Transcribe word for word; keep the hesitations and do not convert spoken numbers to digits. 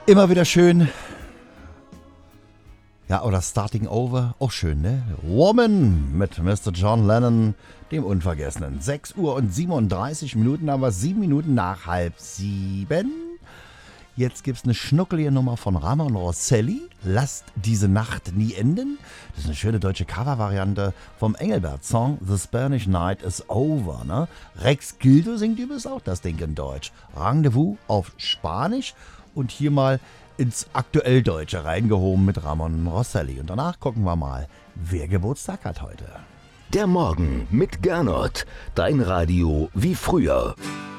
Immer wieder schön. Ja, oder Starting Over, auch schön, ne? Woman mit Mister John Lennon, dem Unvergessenen. sechs Uhr und siebenunddreißig Minuten, aber sieben Minuten nach halb sieben. Jetzt gibt's eine schnuckelige Nummer von Ramon Rosselli. Lasst diese Nacht nie enden. Das ist eine schöne deutsche Covervariante vom Engelbert-Song The Spanish Night is Over. Ne? Rex Gildo singt übrigens auch das Ding in Deutsch. Rendezvous auf Spanisch und hier mal ins aktuell Deutsche reingehoben mit Ramon Rosselli. Und danach gucken wir mal, wer Geburtstag hat heute. Der Morgen mit Gernot. Dein Radio wie früher.